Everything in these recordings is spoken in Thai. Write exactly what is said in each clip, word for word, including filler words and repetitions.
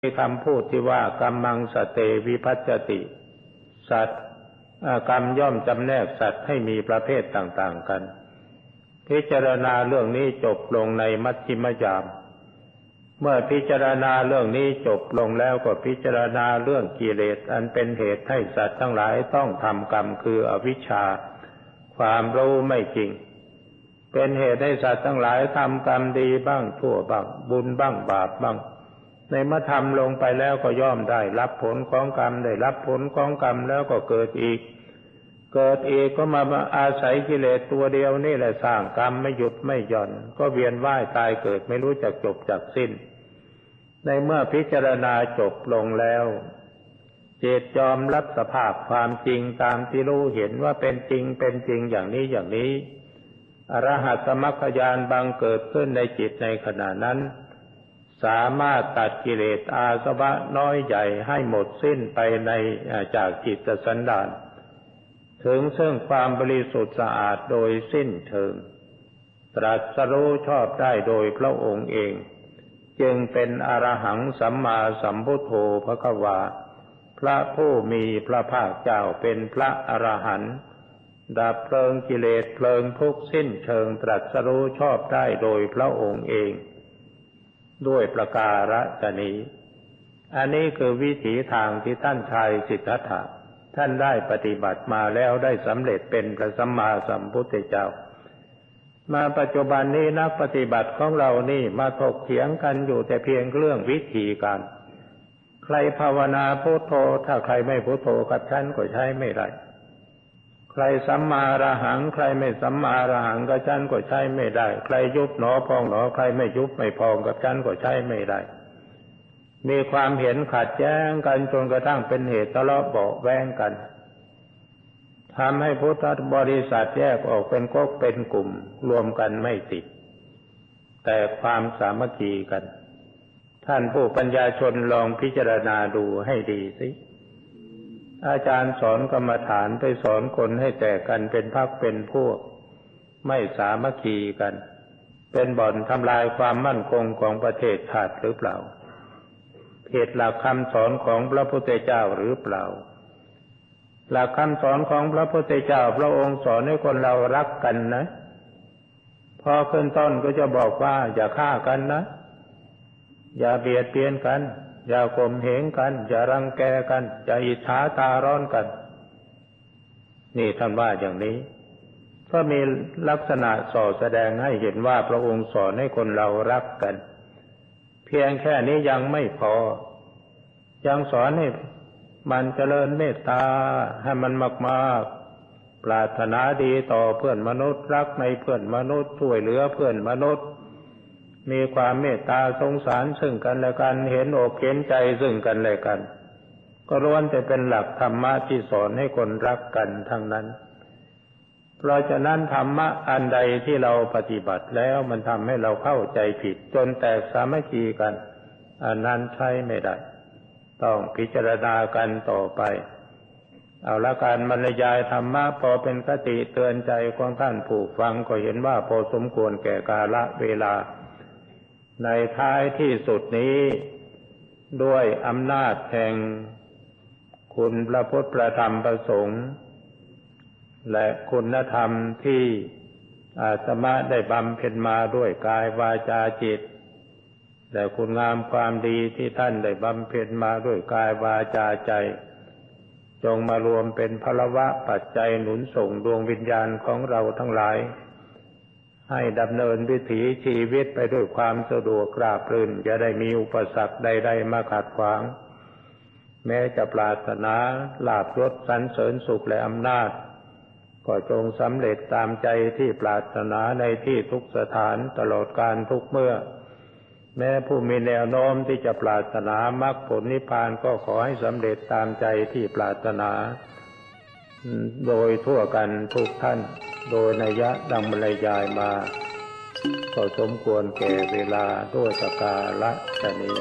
มีคำพูดที่ว่ากัมมังสเตวิภัจจติสัตว์กรรมย่อมจำแนกสัตว์ให้มีประเภทต่างๆกันพิจารณาเรื่องนี้จบลงในมัชฌิมยามเมื่อพิจารณาเรื่องนี้จบลงแล้วก็พิจารณาเรื่องกิเลสอันเป็นเหตุให้สัตว์ทั้งหลายต้องทำกรรมคืออวิชชาความรู้ไม่จริงเป็นเหตุให้สัตว์ทั้งหลายทำกรรมดีบ้างชั่วบ้างบุญบ้างบาปบ้างในเมื่อทำลงไปแล้วก็ย่อมได้รับผลของกรรมได้รับผลของกรรมแล้วก็เกิดอีกเกิดอีกก็มาอาศัยกิเลสตัวเดียวนี่แหละสร้างกรรมไม่หยุดไม่หย่อนก็เวียนว่ายตายเกิดไม่รู้จักจบจักสิ้นในเมื่อพิจารณาจบลงแล้วจิตยอมรับสภาพความจริงตามที่รู้เห็นว่าเป็นจริงเป็นจริงอย่างนี้อย่างนี้อรหัตมรรคญาณบังเกิดขึ้นในจิตในขณะนั้นสามารถตัดกิเลสอาสวะน้อยใหญ่ให้หมดสิ้นไปในจากจิตสันดานถึงซึ่งความบริสุทธิ์สะอาดโดยสิ้นเชิงตรัสรู้ชอบได้โดยพระองค์เองจึงเป็นอรหังสัมมาสัมพุทโธภควาพระผู้มีพระภาคเจ้าเป็นพระอรหันต์ดับเพลิงกิเลสเพลิงทุกข์สิ้นเชิงตรัสรู้ชอบได้โดยพระองค์เองด้วยประการฉนี้อันนี้คือวิถีทางที่ท่านชายสิทธัตถะท่านได้ปฏิบัติมาแล้วได้สำเร็จเป็นพระสัมมาสัมพุทธเจ้ามาปัจจุบันนี้นักปฏิบัติของเรานี่มาถกเถียงกันอยู่แต่เพียงเรื่องวิธีการใครภาวนาพุทโธถ้าใครไม่พุทโธกับฉันก็ใช้ไม่ได้ใครสัมมาอรหังใครไม่สัมมาอรหังกับฉันก็ใช้ไม่ได้ใครยุบหนอพองหนอใครไม่ยุบไม่พองกับฉันก็ใช้ไม่ได้มีความเห็นขัดแย้งกันจนกระทั่งเป็นเหตุทะเลาะเบาะแว้งกันทำให้พุทธบริษัทแยกออกเป็นก๊กเป็นกลุ่มรวมกันไม่ติดแต่ความสามัคคีกันท่านผู้ปัญญาชนลองพิจารณาดูให้ดีสิอาจารย์สอนกรรมฐานไปสอนคนให้แตกกันเป็นพรรคเป็นพวกไม่สามัคคีกันเป็นบ่อนทำลายความมั่นคงของประเทศชาติหรือเปล่าผิดหลักคำสอนของพระพุทธเจ้าหรือเปล่าหลักคำสอนของพระพุทธเจ้าพระองค์สอนให้คนเรารักกันนะพอขึ้นต้นก็จะบอกว่าอย่าฆ่ากันนะอย่าเบียดเบียนกันอย่าข่มเหงกันอย่ารังแกกันอย่าอิจฉาตาร้อนกันนี่ท่านว่าอย่างนี้ก็มีลักษณะส่อแสดงให้เห็นว่าพระองค์สอนให้คนเรารักกันเพียงแค่นี้ยังไม่พอยังสอนให้มันเจริญเมตตาให้มันมากๆปรารถนาดีต่อเพื่อนมนุษย์รักในเพื่อนมนุษย์ช่วยเหลือเพื่อนมนุษย์มีความเมตตาสงสารซึ่งกันและกันเห็นอกเห็นใจซึ่งกันและกันก็ล้วนแต่เป็นหลักธรรมะที่สอนให้คนรักกันทั้งนั้นเพราะฉะนั้นธรรมะอันใดที่เราปฏิบัติแล้วมันทำให้เราเข้าใจผิดจนแตกสามัคคีกันอันนั้นใช้ไม่ได้ต้องพิจารณากันต่อไปเอาละการบรรยายธรรมะพอเป็นคติเตือนใจของท่านผู้ฟังก็เห็นว่าพอสมควรแก่กาลเวลาในท้ายที่สุดนี้ด้วยอำนาจแห่งคุณพระพุทธพระธรรมพระสงฆ์และคุณธรรมที่อาตมาได้บำเพ็ญมาด้วยกายวาจาจิตและคุณงามความดีที่ท่านได้บำเพ็ญมาด้วยกายวาจาใจจงมารวมเป็นพลวะปัจจัยหนุนส่งดวงวิญญาณของเราทั้งหลายให้ดำเนินวิถีชีวิตไปด้วยความสะดวกราบรื่นอย่าได้มีอุปสรรคใดๆมาขัดขวางแม้จะปรารถนาลาภยศสรรเสริญสุขและอำนาจก็จงสำเร็จตามใจที่ปรารถนาในที่ทุกสถานตลอดกาลทุกเมื่อแม้ผู้มีแนวโน้มที่จะปรารถนามรรคผลนิพพานก็ขอให้สำเร็จตามใจที่ปรารถนาโดยทั่วกันทุกท่านโดยนัยยะดังบรรยายมาก็สมควรแก่เวลาด้วยประการฉนี้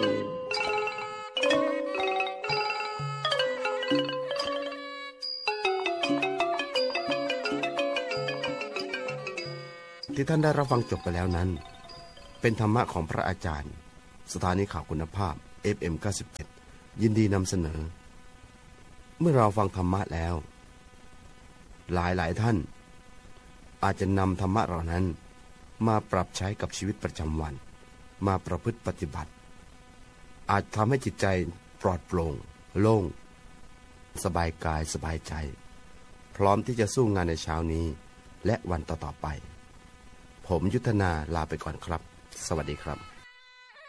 ที่ท่านได้รับฟังจบไปแล้วนั้นเป็นธรรมะของพระอาจารย์สถานีข่าวคุณภาพเอฟ เอ็ม เก้าสิบเจ็ด ยินดีนำเสนอเมื่อเราฟังธรรมะแล้วหลายหลายท่านอาจจะนำธรรมะเหล่านั้นมาปรับใช้กับชีวิตประจำวันมาประพฤติปฏิบัติอาจทำให้จิตใจปลอดโปร่งโล่งสบายกายสบายใจพร้อมที่จะสู้งานในเช้านี้และวันต่อๆไปผมยุทธนาลาไปก่อนครับสวัสดีครับ